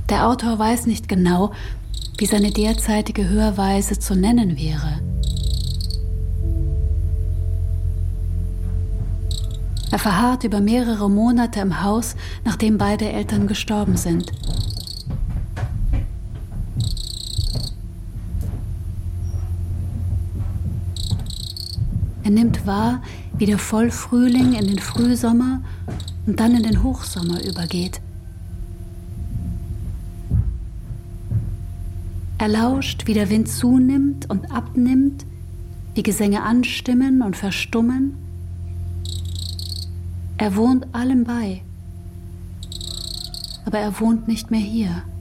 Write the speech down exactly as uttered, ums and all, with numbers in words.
Der Autor weiß nicht genau, wie seine derzeitige Hörweise zu nennen wäre. Er verharrt über mehrere Monate im Haus, nachdem beide Eltern gestorben sind. Er nimmt wahr, wie der Vollfrühling in den Frühsommer und dann in den Hochsommer übergeht. Er lauscht, wie der Wind zunimmt und abnimmt, wie Gesänge anstimmen und verstummen. Er wohnt allem bei, aber er wohnt nicht mehr hier.